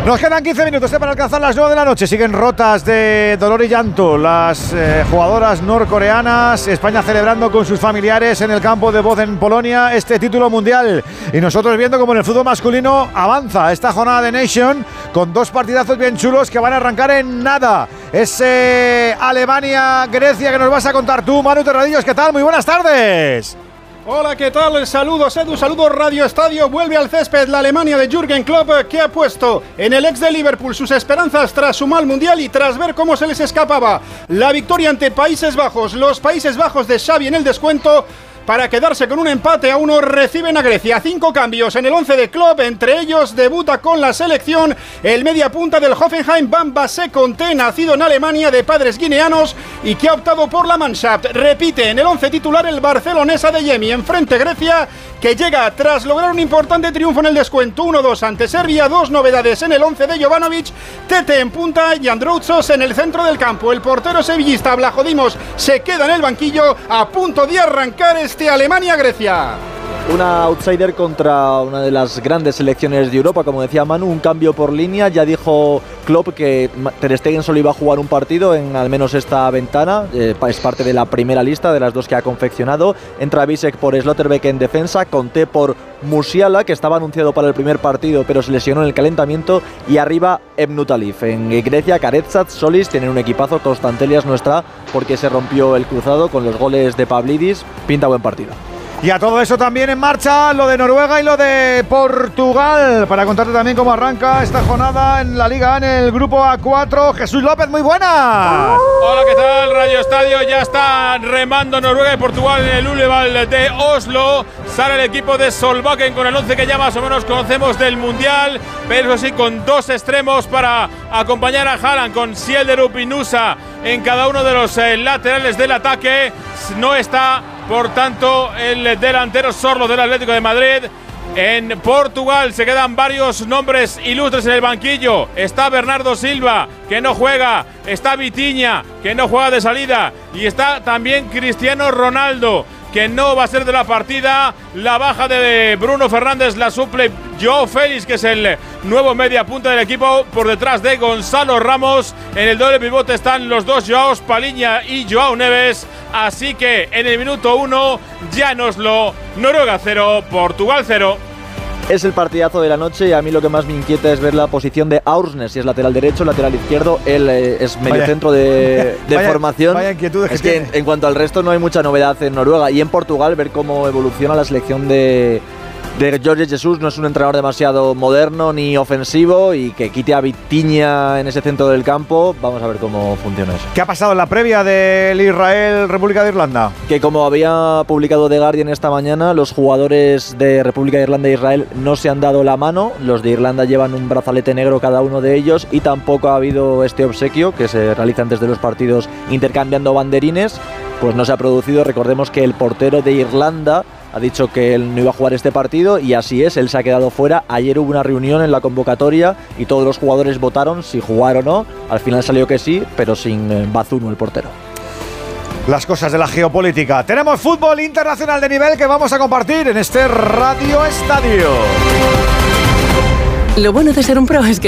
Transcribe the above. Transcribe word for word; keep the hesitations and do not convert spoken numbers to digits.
Nos quedan quince minutos para alcanzar las nueve de la noche. Siguen rotas de dolor y llanto las eh, jugadoras norcoreanas. España celebrando con sus familiares en el campo de Boz en Polonia este título mundial. Y nosotros viendo como en el fútbol masculino avanza esta jornada de Nation con dos partidazos bien chulos que van a arrancar en nada. Ese Alemania-Grecia que nos vas a contar tú, Manu Terradillos. ¿Qué tal? Muy buenas tardes. Hola, ¿qué tal? Saludos Edu, saludos Radio Estadio. Vuelve al césped la Alemania de Jürgen Klopp, que ha puesto en el ex de Liverpool sus esperanzas tras su mal mundial y tras ver cómo se les escapaba la victoria ante Países Bajos. Los Países Bajos de Xavi en el descuento para quedarse con un empate a uno. Reciben a Grecia. Cinco cambios en el once de Klopp, entre ellos debuta con la selección el media punta del Hoffenheim, Bamba Seconte, nacido en Alemania de padres guineanos y que ha optado por la Mannschaft. Repite en el once titular el barcelonesa de Yemi. Enfrente Grecia, que llega tras lograr un importante triunfo en el descuento uno dos ante Serbia. Dos novedades en el once de Jovanovic, Tete en punta y Androutsos en el centro del campo. El portero sevillista Vlachodimos se queda en el banquillo a punto de arrancar este Alemania-Grecia. Una outsider contra una de las grandes selecciones de Europa, como decía Manu, un cambio por línea. Ya dijo Klopp que Ter Stegen solo iba a jugar un partido en al menos esta ventana, eh, es parte de la primera lista de las dos que ha confeccionado. Entra Bisek por Slotterbeck en defensa, Conté por Musiala, que estaba anunciado para el primer partido pero se lesionó en el calentamiento, y arriba Ebnutalif. En Grecia, Karetsat, Solis tienen un equipazo. Constantelias no está porque se rompió el cruzado con los goles de Pavlidis. Pinta buen partido. Y a todo eso también en marcha lo de Noruega y lo de Portugal, para contarte también cómo arranca esta jornada en la Liga A, en el grupo A cuatro. Jesús López, muy buenas. Hola, ¿qué tal? Radio Estadio. Ya están remando Noruega y Portugal en el Ullevall de Oslo. Sale el equipo de Solbakken con el once que ya más o menos conocemos del Mundial, pero eso sí, con dos extremos para acompañar a Haaland, con Sielderup y Nusa en cada uno de los eh, laterales del ataque. No está, por tanto, el delantero Sorlo del Atlético de Madrid. En Portugal se quedan varios nombres ilustres en el banquillo. Está Bernardo Silva, que no juega. Está Vitinha, que no juega de salida. Y está también Cristiano Ronaldo, que no va a ser de la partida. La baja de Bruno Fernández la suple Joao Félix, que es el nuevo media punta del equipo, por detrás de Gonzalo Ramos. En el doble pivote están los dos Joaos, Paliña y Joao Neves. Así que en el minuto uno, ya nos lo Noruega cero, Portugal cero. Es el partidazo de la noche y a mí lo que más me inquieta es ver la posición de Aursnes, si es lateral derecho, lateral izquierdo. Él eh, es medio centro de, de vaya, formación. Vaya inquietudes es que que en, en cuanto al resto no hay mucha novedad en Noruega. Y en Portugal ver cómo evoluciona la selección de, de Jorge Jesus. No es un entrenador demasiado moderno ni ofensivo, y que quite a Vitinha en ese centro del campo. Vamos a ver cómo funciona eso. ¿Qué ha pasado en la previa del Israel-República de Irlanda? Que, como había publicado The Guardian esta mañana, los jugadores de República de Irlanda e Israel no se han dado la mano. Los de Irlanda llevan un brazalete negro cada uno de ellos, y tampoco ha habido este obsequio que se realiza antes de los partidos intercambiando banderines. Pues no se ha producido. Recordemos que el portero de Irlanda ha dicho que él no iba a jugar este partido, y así es, él se ha quedado fuera. Ayer hubo una reunión en la convocatoria y todos los jugadores votaron si jugar o no. Al final salió que sí, pero sin eh, Bazunu, el portero. Las cosas de la geopolítica. Tenemos fútbol internacional de nivel que vamos a compartir en este Radio Estadio. Lo bueno de ser un pro es que